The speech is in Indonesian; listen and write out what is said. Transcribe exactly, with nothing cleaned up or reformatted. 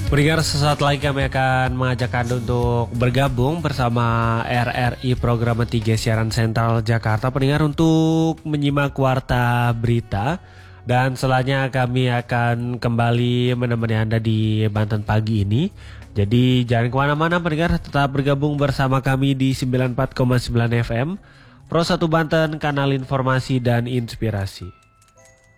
Pendengar, sesaat lagi kami akan mengajak Anda untuk bergabung bersama R R I Program tiga Siaran Sentral Jakarta. Pendengar, untuk menyimak Warta Berita. Dan setelahnya kami akan kembali menemani Anda di Banten Pagi ini. Jadi jangan kemana-mana pendengar, tetap bergabung bersama kami di sembilan puluh empat koma sembilan F M Pro satu Banten, kanal informasi dan inspirasi.